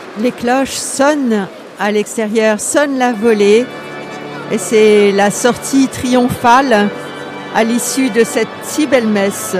les cloches sonnent à l'extérieur, sonnent la volée. Et c'est la sortie triomphale à l'issue de cette si belle messe.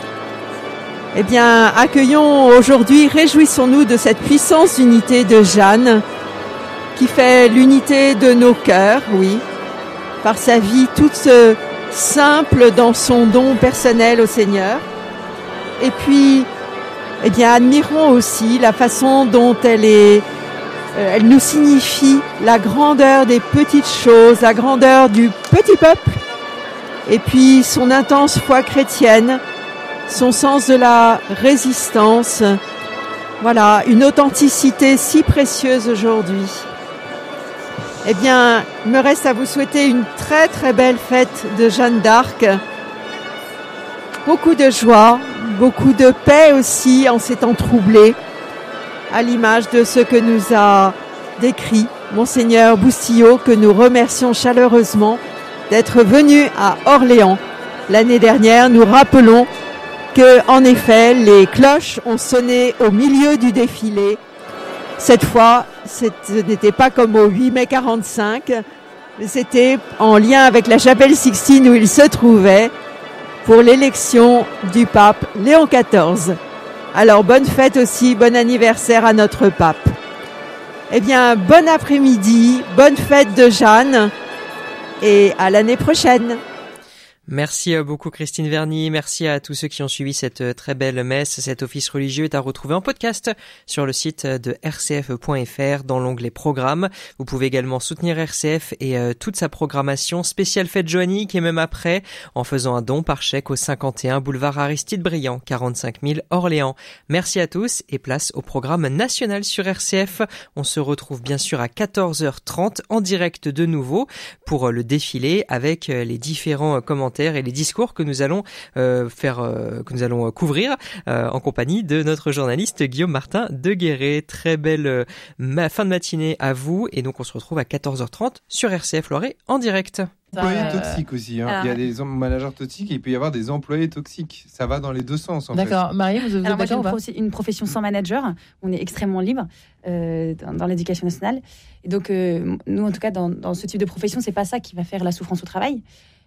Eh bien, accueillons aujourd'hui, réjouissons-nous de cette puissance d'unité de Jeanne, qui fait l'unité de nos cœurs, oui, par sa vie toute simple dans son don personnel au Seigneur. Et puis, eh bien, admirons aussi la façon dont elle nous signifie la grandeur des petites choses, la grandeur du petit peuple, et puis son intense foi chrétienne, son sens de la résistance. Voilà, une authenticité si précieuse aujourd'hui. Eh bien, il me reste à vous souhaiter une très très belle fête de Jeanne d'Arc. Beaucoup de joie, beaucoup de paix aussi en ces temps troublés, à l'image de ce que nous a décrit Monseigneur Boustillot, que nous remercions chaleureusement d'être venu à Orléans l'année dernière. Nous rappelons que, en effet, les cloches ont sonné au milieu du défilé. Cette fois, ce n'était pas comme au 8 mai 45, mais c'était en lien avec la chapelle Sixtine où il se trouvait pour l'élection du pape Léon XIV. Alors, bonne fête aussi, bon anniversaire à notre pape. Eh bien, bon après-midi, bonne fête de Jeanne et à l'année prochaine. Merci beaucoup Christine Verny, merci à tous ceux qui ont suivi cette très belle messe. Cet office religieux est à retrouver en podcast sur le site de rcf.fr dans l'onglet programme. Vous pouvez également soutenir RCF et toute sa programmation spéciale fête joannique et même après en faisant un don par chèque au 51 boulevard Aristide Briand, 45 000 Orléans. Merci à tous et place au programme national sur RCF. On se retrouve bien sûr à 14h30 en direct de nouveau pour le défilé avec les différents commentaires et les discours que nous allons couvrir en compagnie de notre journaliste Guillaume Martin de Guéret. Très belle fin de matinée à vous et donc on se retrouve à 14h30 sur RCF Loiret en direct. Employés toxiques aussi. Hein. Il y a des managers toxiques et il peut y avoir des employés toxiques. Ça va dans les deux sens. D'accord. Marie, vous êtes d'accord ou pas ? Une profession sans manager. On est extrêmement libre dans l'éducation nationale. Et donc, nous, en tout cas, dans ce type de profession, c'est pas ça qui va faire la souffrance au travail.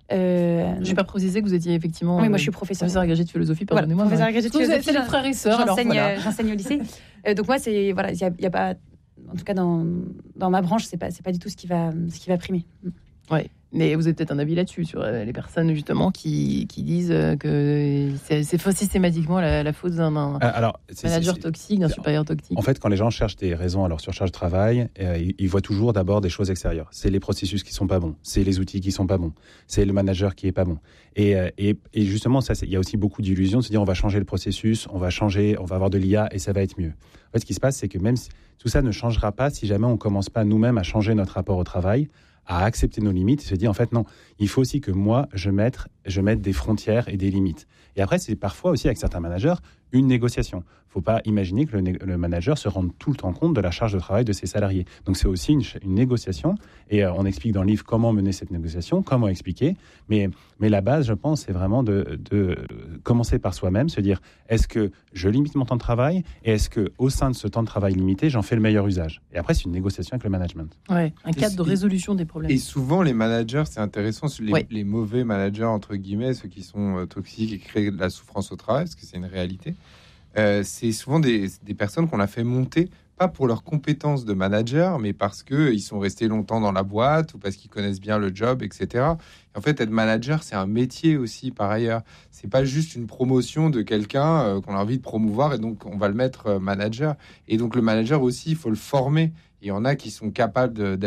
Je n'ai pas précisé que vous étiez effectivement. Oui, moi je suis professeur agrégé de philosophie. Pardonnez-moi. Professeur agrégé de philosophie. C'est les frères et sœurs. J'enseigne au lycée. Donc moi, il y a pas, en tout cas dans ma branche, c'est pas du tout ce qui va primer. Ouais. Mais vous avez peut-être un avis là-dessus, sur les personnes justement qui disent que c'est systématiquement la faute d'un manager toxique, d'un supérieur toxique. En fait, quand les gens cherchent des raisons à leur surcharge de travail, ils voient toujours d'abord des choses extérieures. C'est les processus qui sont pas bons, c'est les outils qui sont pas bons, c'est le manager qui est pas bon. Et justement, il y a aussi beaucoup d'illusions de se dire on va changer le processus, on va avoir de l'IA et ça va être mieux. En fait, ce qui se passe, c'est que même si tout ça ne changera pas si jamais on commence pas nous-mêmes à changer notre rapport au travail, à accepter nos limites et se dire en fait non, il faut aussi que moi je mette des frontières et des limites. Et après c'est parfois aussi avec certains managers une négociation. Faut pas imaginer que le manager se rende tout le temps compte de la charge de travail de ses salariés. Donc c'est aussi une négociation et on explique dans le livre comment mener cette négociation, comment expliquer. Mais la base, je pense, c'est vraiment de commencer par soi-même, se dire est-ce que je limite mon temps de travail et est-ce que au sein de ce temps de travail limité, j'en fais le meilleur usage. Et après c'est une négociation avec le management. Ouais, un cadre de résolution des problèmes. Et souvent les managers, c'est intéressant, les mauvais managers entre guillemets, ceux qui sont toxiques et qui créent de la souffrance au travail, parce que c'est une réalité. C'est souvent des personnes qu'on a fait monter, pas pour leurs compétences de manager, mais parce qu'ils sont restés longtemps dans la boîte ou parce qu'ils connaissent bien le job, etc. Et en fait, être manager, c'est un métier aussi, par ailleurs. C'est pas juste une promotion de quelqu'un qu'on a envie de promouvoir et donc on va le mettre manager. Et donc le manager aussi, il faut le former. Il y en a qui sont capables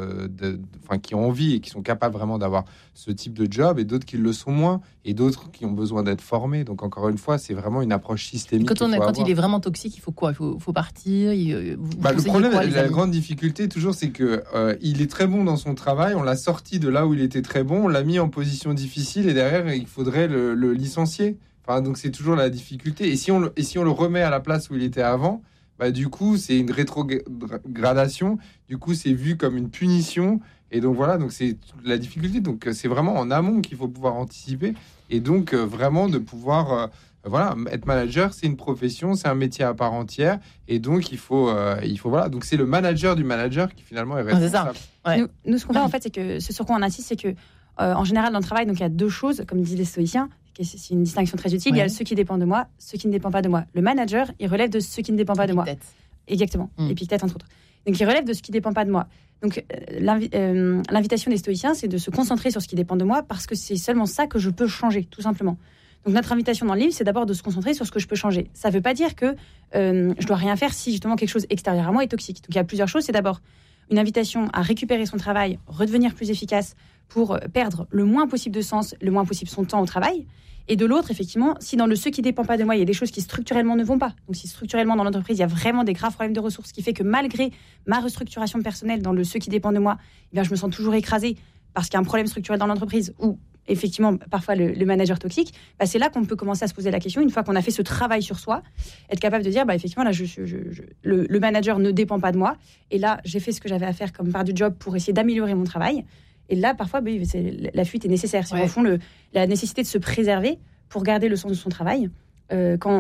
qui ont envie et qui sont capables vraiment d'avoir ce type de job, et d'autres qui le sont moins, et d'autres qui ont besoin d'être formés. Donc encore une fois, c'est vraiment une approche systémique. Quand il est vraiment toxique, il faut quoi ? Il faut partir. Le problème, la grande difficulté toujours, c'est que il est très bon dans son travail. On l'a sorti de là où il était très bon, on l'a mis en position difficile, et derrière, il faudrait le licencier. Enfin, donc c'est toujours la difficulté. Et si on le remet à la place où il était avant. Du coup, c'est une rétrogradation. Du coup, c'est vu comme une punition. Et donc, voilà, donc c'est la difficulté. Donc, c'est vraiment en amont qu'il faut pouvoir anticiper. Et donc, vraiment de pouvoir voilà, être manager, c'est une profession, c'est un métier à part entière, et donc il faut voilà. Donc c'est le manager du manager qui finalement est responsable. C'est ça. Ouais. Nous, ce qu'on fait en fait, c'est que ce sur quoi on insiste, c'est que en général dans le travail, donc il y a deux choses, comme disent les stoïciens. C'est une distinction très utile. Il y a ce qui dépend de moi, ce qui ne dépend pas de moi. Le manager, il relève de ce qui ne dépend pas de moi. Exactement. Épictète, entre autres. Donc, il relève de ce qui ne dépend pas de moi. Donc, l'invitation des stoïciens, c'est de se concentrer sur ce qui dépend de moi parce que c'est seulement ça que je peux changer, tout simplement. Donc, notre invitation dans le livre, c'est d'abord de se concentrer sur ce que je peux changer. Ça ne veut pas dire que je dois rien faire si, justement, quelque chose extérieur à moi est toxique. Donc, il y a plusieurs choses. C'est d'abord une invitation à récupérer son travail, redevenir plus efficace pour perdre le moins possible de sens, le moins possible son temps au travail. Et de l'autre, effectivement, si dans le ce qui ne dépend pas de moi, il y a des choses qui structurellement ne vont pas. Donc si structurellement dans l'entreprise, il y a vraiment des graves problèmes de ressources, ce qui fait que malgré ma restructuration personnelle dans le ce qui dépend de moi, eh bien, je me sens toujours écrasée parce qu'il y a un problème structurel dans l'entreprise ou effectivement parfois le manager toxique, bah, c'est là qu'on peut commencer à se poser la question, une fois qu'on a fait ce travail sur soi, être capable de dire, bah, effectivement, là, le manager ne dépend pas de moi. Et là, j'ai fait ce que j'avais à faire comme part du job pour essayer d'améliorer mon travail. Et là, parfois, la fuite est nécessaire. C'est au fond la nécessité de se préserver pour garder le sens de son travail. Quand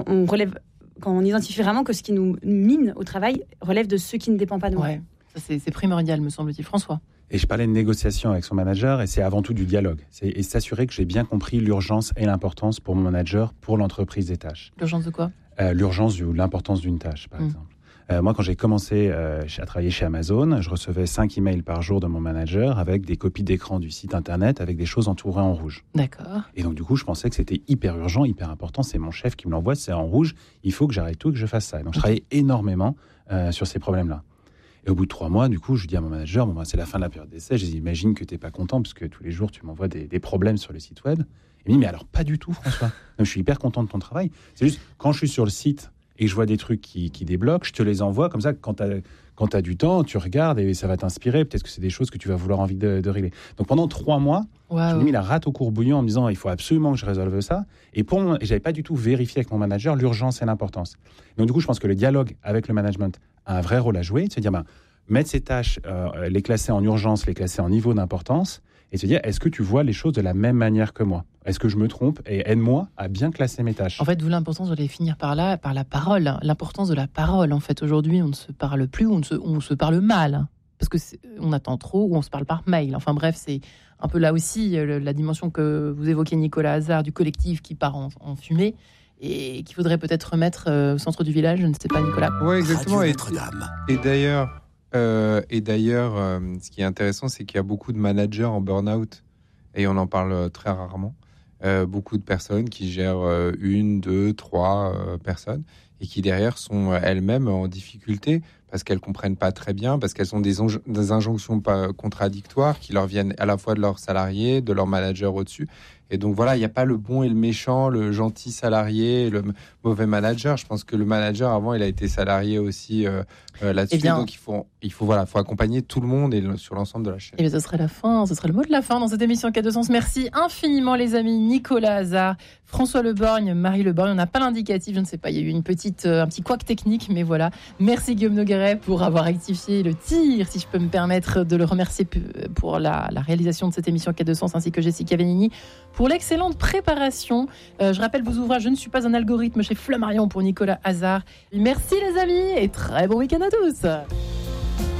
on identifie vraiment que ce qui nous mine au travail relève de ce qui ne dépend pas de moi. Ouais. Ça, c'est primordial, me semble-t-il. François. Et je parlais de négociation avec son manager, et c'est avant tout du dialogue. Et s'assurer que j'ai bien compris l'urgence et l'importance pour mon manager, pour l'entreprise des tâches. L'urgence de quoi ? L'urgence ou l'importance d'une tâche, par exemple. Moi, quand j'ai commencé à travailler chez Amazon, je recevais 5 emails par jour de mon manager avec des copies d'écran du site internet avec des choses entourées en rouge. D'accord. Et donc, du coup, je pensais que c'était hyper urgent, hyper important. C'est mon chef qui me l'envoie, c'est en rouge. Il faut que j'arrête tout et que je fasse ça. Et donc, je travaillais énormément sur ces problèmes-là. Et au bout de 3 mois, du coup, je dis à mon manager, c'est la fin de la période d'essai. Je dis, imagine que tu n'es pas content parce que tous les jours, tu m'envoies des problèmes sur le site web. Il me dit, mais alors, pas du tout, François. Donc, je suis hyper content de ton travail. C'est juste, quand je suis sur le site et je vois des trucs qui débloquent, je te les envoie comme ça, quand tu as du temps, tu regardes et ça va t'inspirer. Peut-être que c'est des choses que tu vas vouloir envie de régler. Donc pendant 3 mois, j'ai mis la rate au courbouillon en me disant il faut absolument que je résolve ça. Et j'avais pas du tout vérifié avec mon manager l'urgence et l'importance. Donc du coup, je pense que le dialogue avec le management a un vrai rôle à jouer. C'est-à-dire mettre ces tâches, les classer en urgence, les classer en niveau d'importance, et se dire, est-ce que tu vois les choses de la même manière que moi ? Est-ce que je me trompe ? Et aide-moi à bien classer mes tâches. En fait, d'où l'importance de les finir par la parole. L'importance de la parole. En fait, aujourd'hui, on ne se parle plus, on se parle mal. Parce qu'on attend trop, ou on se parle par mail. Enfin bref, c'est un peu là aussi la dimension que vous évoquez, Nicolas Hazard, du collectif qui part en fumée. Et qu'il faudrait peut-être remettre au centre du village, je ne sais pas, Nicolas. Oui, exactement. Et d'ailleurs, ce qui est intéressant, c'est qu'il y a beaucoup de managers en burn-out, et on en parle très rarement. Beaucoup de personnes qui gèrent 1, 2, 3 personnes, et qui derrière sont elles-mêmes en difficulté, parce qu'elles comprennent pas très bien, parce qu'elles ont des injonctions pas contradictoires qui leur viennent à la fois de leurs salariés, de leur manager au-dessus. Et donc voilà, il n'y a pas le bon et le méchant, le gentil salarié, le mauvais manager. Je pense que le manager, avant, il a été salarié aussi là-dessus. Donc il faut accompagner tout le monde et sur l'ensemble de la chaîne. Et bien, ce serait le mot de la fin dans cette émission Quête de Sens. Merci infiniment, les amis. Nicolas Hazard, François Leborgne, Marie Leborgne. On n'a pas l'indicatif, je ne sais pas. Il y a eu un petit couac technique, mais voilà. Merci Guillaume Nogueret pour avoir rectifié le tir, si je peux me permettre de le remercier pour la réalisation de cette émission Quête de Sens, ainsi que Jessica Venini pour l'excellente préparation. Je rappelle vos ouvrages, Je ne suis pas un algorithme, chez Flammarion pour Nicolas Hazard. Merci les amis et très bon week-end à tous.